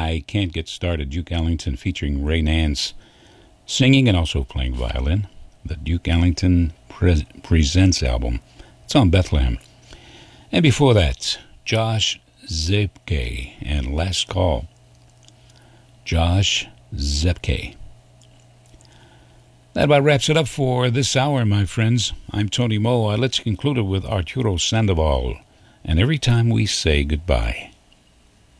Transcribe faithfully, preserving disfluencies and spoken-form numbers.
I Can't Get Started, Duke Ellington featuring Ray Nance, singing and also playing violin. The Duke Ellington Pre- Presents album. It's on Bethlehem. And before that, Josh Zepke and Last Call. Josh Zepke. That about wraps it up for this hour, my friends. I'm Tony Moe. Let's conclude it with Arturo Sandoval. And every time we say goodbye.